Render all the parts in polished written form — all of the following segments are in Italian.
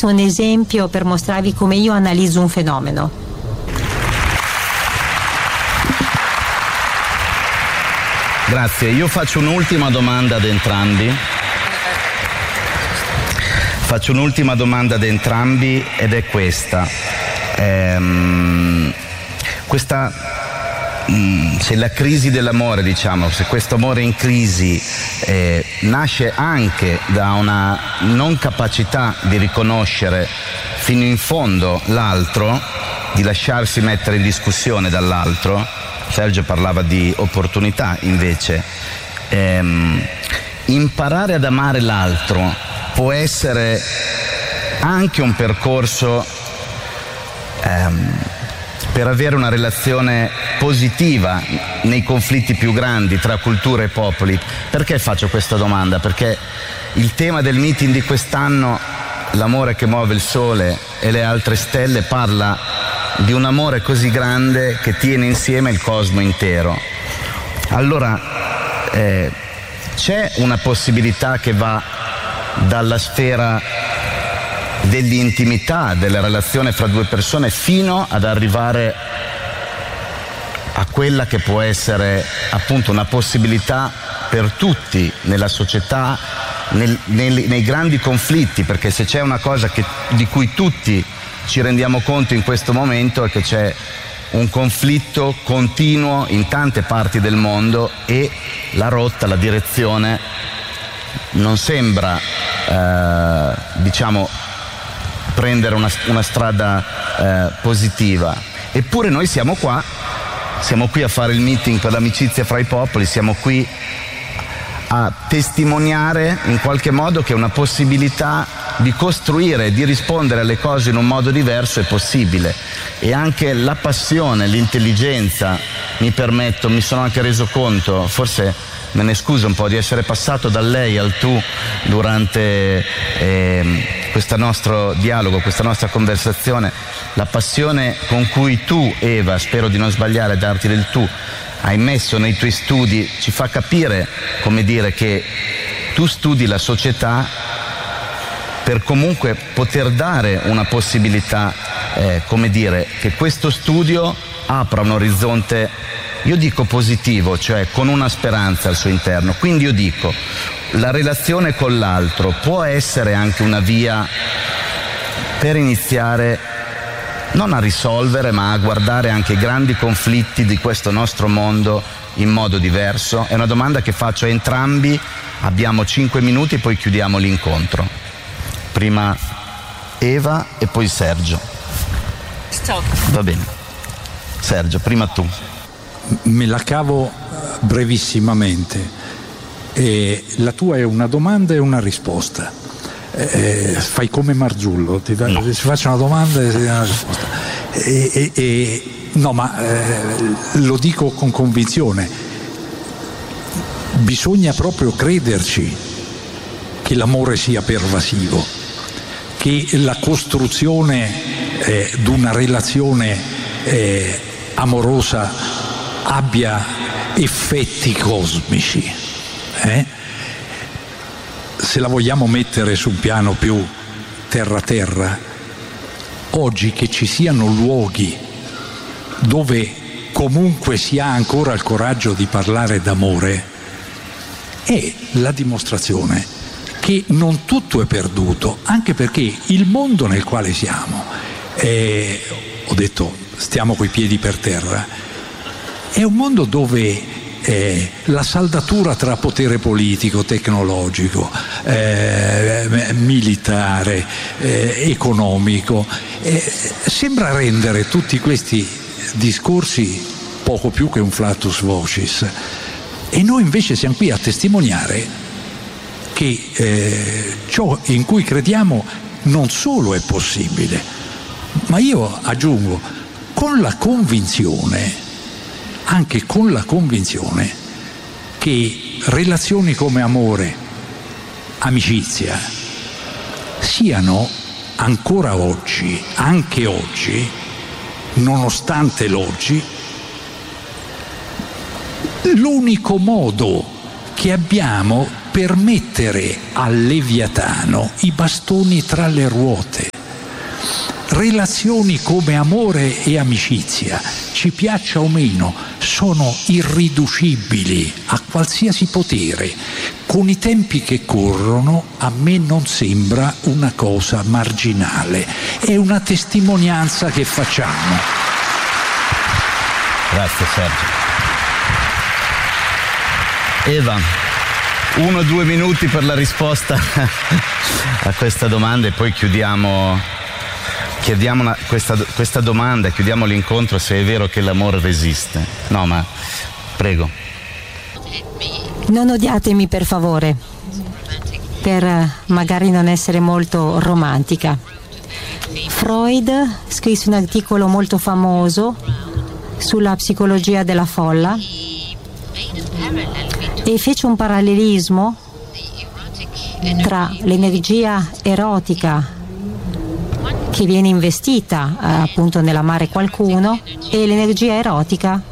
fosse un esempio per mostrarvi come io analizzo un fenomeno. Grazie, io faccio un'ultima domanda ad entrambi. Ed è questa. Se la crisi dell'amore, diciamo, se questo amore in crisi nasce anche da una non capacità di riconoscere fino in fondo l'altro, di lasciarsi mettere in discussione dall'altro. Sergio parlava di opportunità, invece imparare ad amare l'altro può essere anche un percorso per avere una relazione positiva nei conflitti più grandi tra culture e popoli. Perché faccio questa domanda? Perché il tema del meeting di quest'anno, l'amore che muove il sole e le altre stelle, parla di un amore così grande che tiene insieme il cosmo intero. Allora c'è una possibilità che va dalla sfera dell'intimità, della relazione fra due persone, fino ad arrivare a quella che può essere appunto una possibilità per tutti nella società, nei grandi conflitti, perché se c'è una cosa di cui tutti ci rendiamo conto in questo momento è che c'è un conflitto continuo in tante parti del mondo e la rotta, la direzione non sembra prendere una strada positiva. Eppure noi siamo qui a fare il meeting per l'amicizia fra i popoli, siamo qui a testimoniare in qualche modo che una possibilità di costruire, di rispondere alle cose in un modo diverso è possibile. E anche la passione, l'intelligenza, mi sono anche reso conto, forse me ne scuso un po' di essere passato dal lei al tu durante questo nostro dialogo, questa nostra conversazione, la passione con cui tu, Eva, spero di non sbagliare a darti del tu, hai messo nei tuoi studi, ci fa capire, come dire, che tu studi la società per comunque poter dare una possibilità, come dire, che questo studio apra un orizzonte, io dico positivo, cioè con una speranza al suo interno. Quindi io dico, la relazione con l'altro può essere anche una via per iniziare non a risolvere, ma a guardare anche i grandi conflitti di questo nostro mondo in modo diverso. È una domanda che faccio a entrambi, abbiamo 5 minuti, poi chiudiamo l'incontro. Prima Eva e poi Sergio. Va bene. Sergio, prima tu. Me la cavo brevissimamente. La tua è una domanda e una risposta. Fai come Marzullo, ti faccio una domanda e ti dà una risposta. No, ma lo dico con convinzione. Bisogna proprio crederci che l'amore sia pervasivo, che la costruzione di una relazione amorosa abbia effetti cosmici. Se la vogliamo mettere su un piano più terra-terra, oggi che ci siano luoghi dove comunque si ha ancora il coraggio di parlare d'amore è la dimostrazione che non tutto è perduto, anche perché il mondo nel quale siamo, ho detto stiamo coi piedi per terra, è un mondo dove la saldatura tra potere politico, tecnologico, militare, economico sembra rendere tutti questi discorsi poco più che un flatus vocis, e noi invece siamo qui a testimoniare che ciò in cui crediamo non solo è possibile, ma io aggiungo con la convinzione, anche con la convinzione che relazioni come amore, amicizia, siano ancora oggi, anche oggi, nonostante l'oggi, l'unico modo che abbiamo per mettere al Leviatano i bastoni tra le ruote. relazioni come amore e amicizia, ci piaccia o meno, sono irriducibili a qualsiasi potere. Con i tempi che corrono, a me non sembra una cosa marginale, è una testimonianza che facciamo. Grazie Sergio. Eva, 1 o 2 minuti per la risposta a questa domanda e poi chiudiamo questa domanda e chiudiamo l'incontro, se è vero che l'amore resiste. No, ma prego. Non odiatemi per favore, per magari non essere molto romantica. Freud scrisse un articolo molto famoso sulla psicologia della folla e fece un parallelismo tra l'energia erotica che viene investita appunto nell'amare qualcuno e l'energia erotica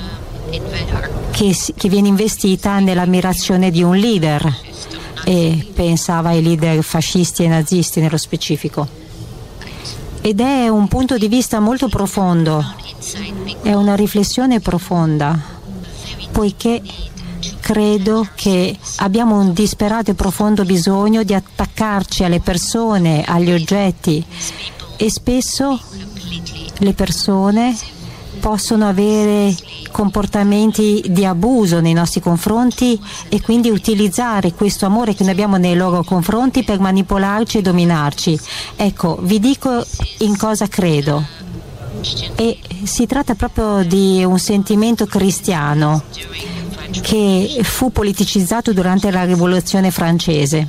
che viene investita nell'ammirazione di un leader, e pensava ai leader fascisti e nazisti nello specifico. Ed è un punto di vista molto profondo, è una riflessione profonda, poiché credo che abbiamo un disperato e profondo bisogno di attaccarci alle persone, agli oggetti, e spesso le persone possono avere comportamenti di abuso nei nostri confronti e quindi utilizzare questo amore che noi abbiamo nei loro confronti per manipolarci e dominarci. Ecco, vi dico in cosa credo. E si tratta proprio di un sentimento cristiano che fu politicizzato durante la Rivoluzione francese.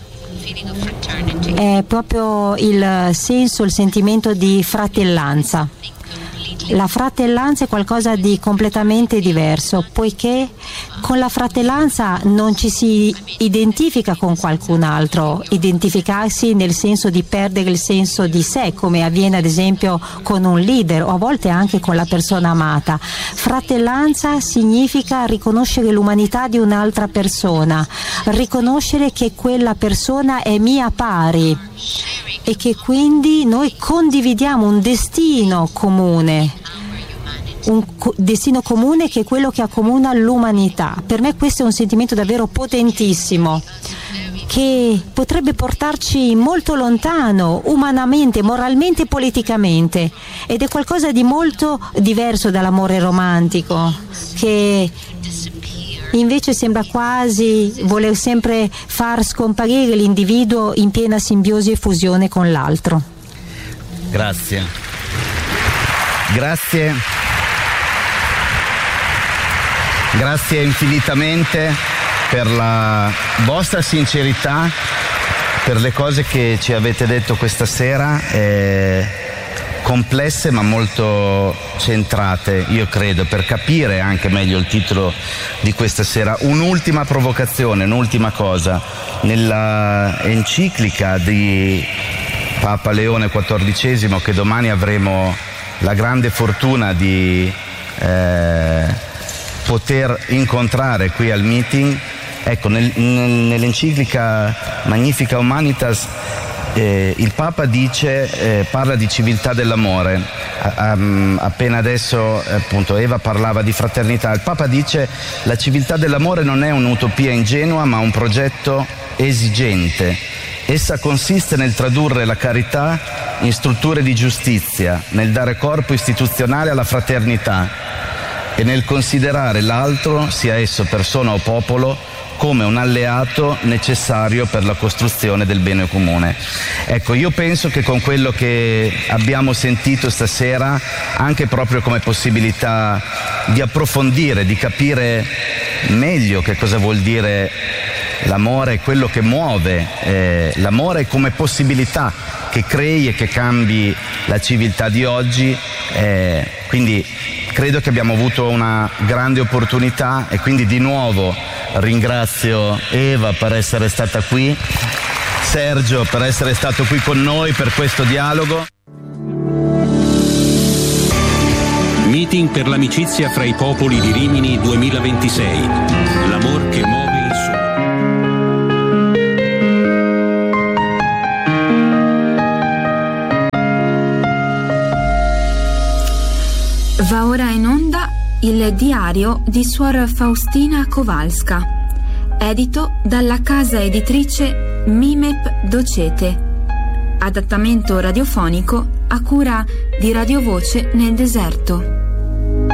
È proprio il senso, il sentimento di fratellanza. La fratellanza è qualcosa di completamente diverso, poiché con la fratellanza non ci si identifica con qualcun altro, identificarsi nel senso di perdere il senso di sé, come avviene ad esempio con un leader o a volte anche con la persona amata. Fratellanza significa riconoscere l'umanità di un'altra persona, riconoscere che quella persona è mia pari e che quindi noi condividiamo un destino comune. Un destino comune che è quello che accomuna l'umanità. Per me questo è un sentimento davvero potentissimo, che potrebbe portarci molto lontano, umanamente, moralmente e politicamente, ed è qualcosa di molto diverso dall'amore romantico, che invece sembra quasi voler sempre far scomparire l'individuo in piena simbiosi e fusione con l'altro. Grazie. Grazie infinitamente per la vostra sincerità, per le cose che ci avete detto questa sera, complesse ma molto centrate, io credo, per capire anche meglio il titolo di questa sera. Un'ultima provocazione, un'ultima cosa. Nella enciclica di Papa Leone XIV, che domani avremo la grande fortuna di poter incontrare qui al meeting, ecco, nell'enciclica Magnificat Humanitas il Papa dice, parla di civiltà dell'amore. Appena adesso appunto Eva parlava di fraternità. Il Papa dice: la civiltà dell'amore non è un'utopia ingenua ma un progetto esigente. Essa consiste nel tradurre la carità in strutture di giustizia, nel dare corpo istituzionale alla fraternità e nel considerare l'altro, sia esso persona o popolo, come un alleato necessario per la costruzione del bene comune. Ecco, io penso che con quello che abbiamo sentito stasera, anche proprio come possibilità di approfondire, di capire meglio che cosa vuol dire l'amore, quello che muove l'amore come possibilità che crei e che cambi la civiltà di oggi, quindi credo che abbiamo avuto una grande opportunità e quindi di nuovo ringrazio Eva per essere stata qui, Sergio per essere stato qui con noi per questo dialogo. Meeting per l'amicizia fra i popoli di Rimini 2026. L'amor che muove il sole. Va ora in onda il diario di Suor Faustina Kowalska, edito dalla casa editrice Mimep Docete. Adattamento radiofonico a cura di Radio Voce nel deserto.